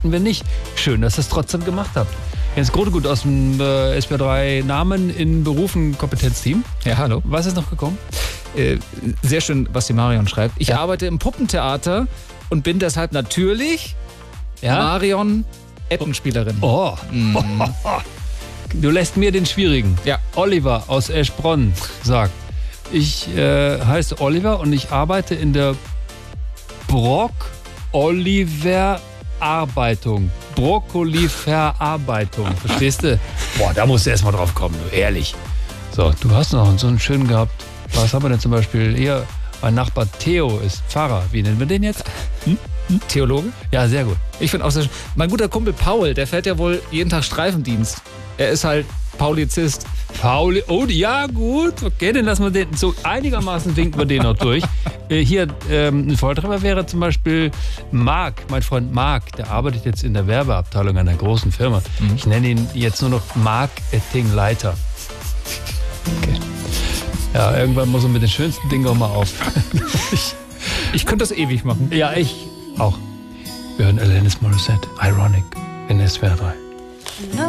wir nicht. Schön, dass ihr es trotzdem gemacht habt. Jens Grotegut aus dem SWR3 Namen in Berufen Kompetenzteam. Ja, hallo. Was ist noch gekommen? Sehr schön, was die Marion schreibt. Ich arbeite im Puppentheater und bin deshalb natürlich Marion Ettenspielerin. Oh. Du lässt mir den schwierigen. Ja. Oliver aus Eschbronn sagt, ich heiße Oliver und ich arbeite in der Brokkoli-Verarbeitung. Brokkoli-Verarbeitung. Verstehst du? Boah, da musst du erst mal drauf kommen, du, ehrlich. So, du hast noch so einen schönen gehabt. Was haben wir denn zum Beispiel hier? Mein Nachbar Theo ist Pfarrer. Wie nennen wir den jetzt? Theologe? Ja, sehr gut. Ich finde auch sehr schön. Mein guter Kumpel Paul, der fährt ja wohl jeden Tag Streifendienst. Er ist halt Paulizist. Pauli, oh ja gut, okay, dann lassen wir den, so einigermaßen winken wir den noch durch. Hier ein Vortreiber wäre zum Beispiel Marc, mein Freund Marc, der arbeitet jetzt in der Werbeabteilung einer großen Firma. Ich nenne ihn jetzt nur noch Marketingleiter. Okay. Ja, irgendwann muss er mit den schönsten Dingen auch mal auf. Ich könnte das ewig machen. Ja, ich auch. Wir hören Alanis Morissette, Ironic, in SWR 3.